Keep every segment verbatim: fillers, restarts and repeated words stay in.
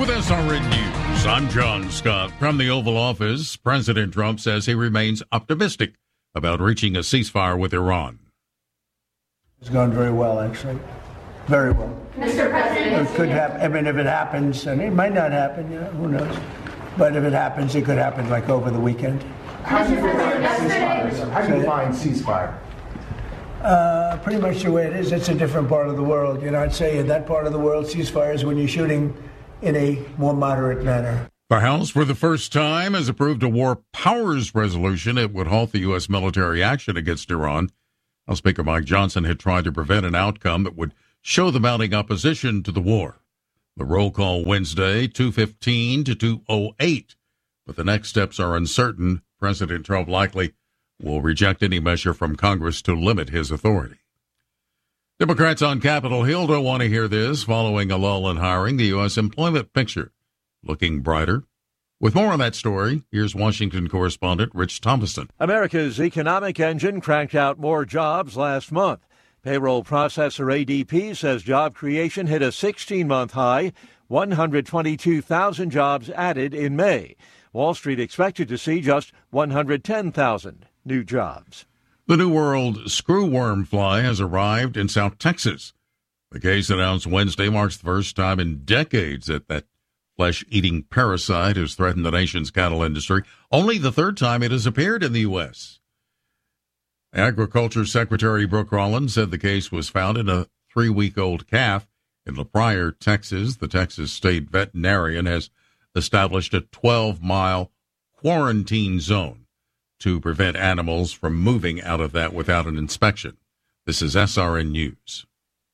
With S R N News, I'm John Scott. From the Oval Office, President Trump says he remains optimistic about reaching a ceasefire with Iran. It's gone very well, actually. Very well. Mister President, it could happen. I mean, if it happens, and it might not happen, you know, who knows? But if it happens, it could happen like over the weekend. How do you define ceasefire? How do you define ceasefire? Uh, pretty much the way it is. It's a different part of the world. You know, I'd say in that part of the world, ceasefire is when you're shooting in a more moderate manner. The House, for the first time, has approved a war powers resolution. It would halt the U S military action against Iran. House Speaker Mike Johnson had tried to prevent an outcome that would show the mounting opposition to the war. The roll call Wednesday, two fifteen to two oh eight. But the next steps are uncertain. President Trump likely will reject any measure from Congress to limit his authority. Democrats on Capitol Hill don't want to hear this. Following a lull in hiring, the U S employment picture looking brighter. With more on that story, here's Washington correspondent Rich Thomason. America's economic engine cranked out more jobs last month. Payroll processor A D P says job creation hit a sixteen-month high, one hundred twenty-two thousand jobs added in May. Wall Street expected to see just one hundred ten thousand new jobs. The New World screwworm fly has arrived in South Texas. The case announced Wednesday marks the first time in decades that that flesh-eating parasite has threatened the nation's cattle industry. Only the third time it has appeared in the U S Agriculture Secretary Brooke Rollins said the case was found in a three-week-old calf in La Pryor, Texas. The Texas State Veterinarian has established a twelve-mile quarantine zone to prevent animals from moving out of that without an inspection. This is S R N News.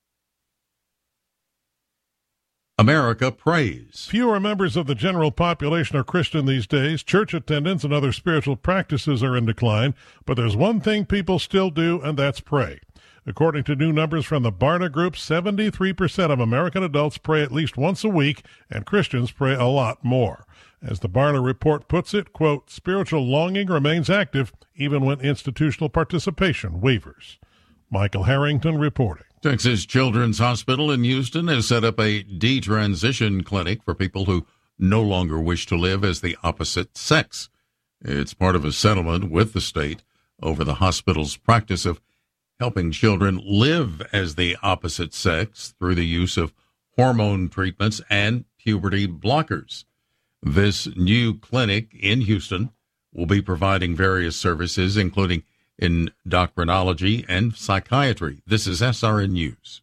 America prays. Fewer members of the general population are Christian these days. Church attendance and other spiritual practices are in decline. But there's one thing people still do, and that's pray. According to new numbers from the Barna Group, seventy-three percent of American adults pray at least once a week, and Christians pray a lot more. As the Barna report puts it, quote, spiritual longing remains active even when institutional participation wavers. Michael Harrington reporting. Texas Children's Hospital in Houston has set up a detransition clinic for people who no longer wish to live as the opposite sex. It's part of a settlement with the state over the hospital's practice of helping children live as the opposite sex through the use of hormone treatments and puberty blockers. This new clinic in Houston will be providing various services, including endocrinology and psychiatry. This is S R N News.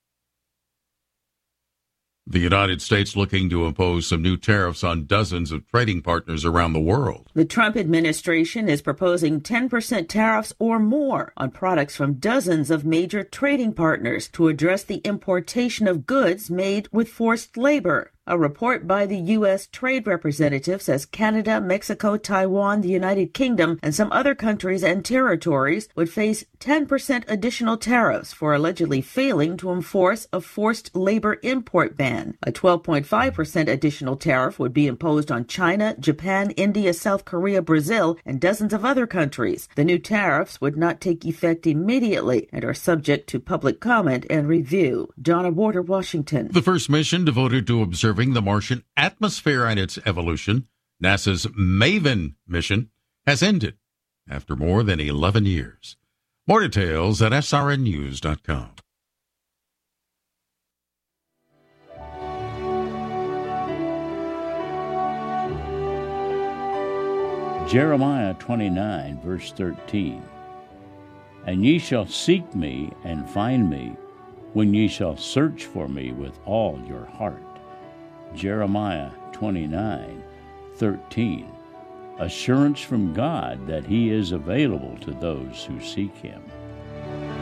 The United States looking to impose some new tariffs on dozens of trading partners around the world. The Trump administration is proposing ten percent tariffs or more on products from dozens of major trading partners to address the importation of goods made with forced labor. A report by the U S Trade Representative says Canada, Mexico, Taiwan, the United Kingdom, and some other countries and territories would face ten percent additional tariffs for allegedly failing to enforce a forced labor import ban. A twelve point five percent additional tariff would be imposed on China, Japan, India, South Korea, Brazil, and dozens of other countries. The new tariffs would not take effect immediately and are subject to public comment and review. Donna Warder, Washington. The first mission devoted to observing the Martian atmosphere and its evolution, NASA's MAVEN mission, has ended after more than eleven years. More details at S R N news dot com. Jeremiah twenty-nine, verse thirteen. And ye shall seek me and find me, when ye shall search for me with all your heart. Jeremiah twenty-nine, thirteen. Assurance from God that He is available to those who seek Him.